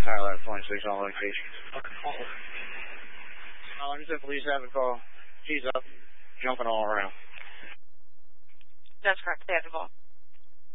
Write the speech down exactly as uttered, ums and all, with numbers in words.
Tyler twenty-six on location. Uh, just said police have a call. She's up, jumping all around. That's correct. They have the call.